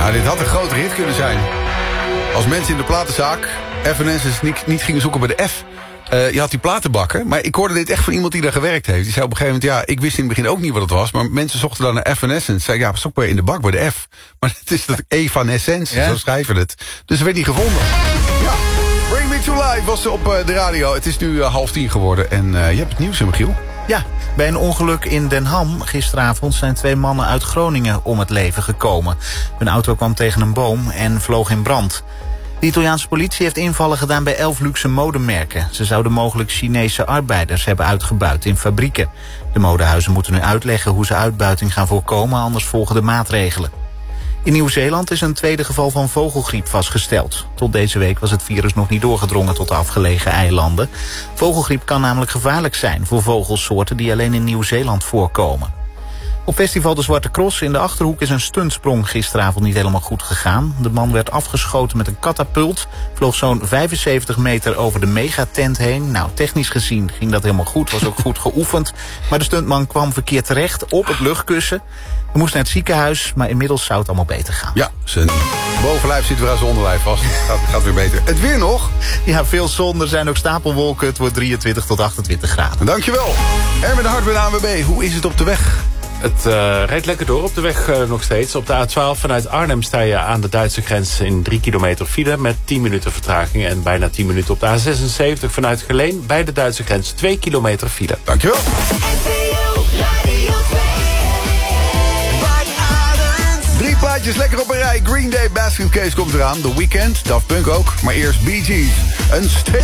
Ja, dit had een grote hit kunnen zijn. Als mensen in de platenzaak Evanescence niet gingen zoeken bij de F. Je had die platenbakken, maar ik hoorde dit echt van iemand die daar gewerkt heeft. Die zei op een gegeven moment, ja, ik wist in het begin ook niet wat het was, maar mensen zochten dan naar Evanescence. Zei ja, zoek maar in de bak bij de F. Maar het is dat Evanescence, zo schrijven het. Dus er werd niet gevonden. Ja, Bring Me To Life was op de radio. Het is nu 9:30 geworden en je hebt het nieuws, Michiel. Ja, bij een ongeluk in Den Ham gisteravond zijn 2 mannen uit Groningen om het leven gekomen. Hun auto kwam tegen een boom en vloog in brand. De Italiaanse politie heeft invallen gedaan bij 11 luxe modemerken. Ze zouden mogelijk Chinese arbeiders hebben uitgebuit in fabrieken. De modehuizen moeten nu uitleggen hoe ze uitbuiting gaan voorkomen, anders volgen de maatregelen. In Nieuw-Zeeland is een tweede geval van vogelgriep vastgesteld. Tot deze week was het virus nog niet doorgedrongen tot de afgelegen eilanden. Vogelgriep kan namelijk gevaarlijk zijn voor vogelsoorten die alleen in Nieuw-Zeeland voorkomen. Op festival De Zwarte Cross in de Achterhoek is een stuntsprong gisteravond niet helemaal goed gegaan. De man werd afgeschoten met een katapult, vloog zo'n 75 meter over de megatent heen. Nou, technisch gezien ging dat helemaal goed, was ook goed geoefend. Maar de stuntman kwam verkeerd terecht op het luchtkussen. Hij moest naar het ziekenhuis, maar inmiddels zou het allemaal beter gaan. Ja, zijn bovenlijf zit weer aan zijn onderlijf vast. Het gaat weer beter. Het weer nog? Ja, veel zon, er zijn ook stapelwolken. Het wordt 23 tot 28 graden. Dankjewel. Erwin de Hart bij de ANWB. Hoe is het op de weg? Het rijdt lekker door op de weg nog steeds. Op de A12 vanuit Arnhem sta je aan de Duitse grens in 3 kilometer file met 10 minuten vertraging. En bijna 10 minuten op de A76 vanuit Geleen bij de Duitse grens 2 kilometer file. Dankjewel. Drie plaatjes lekker op een rij. Green Day, Basket Case komt eraan. The Weeknd, Daft Punk ook. Maar eerst Bee Gees. Een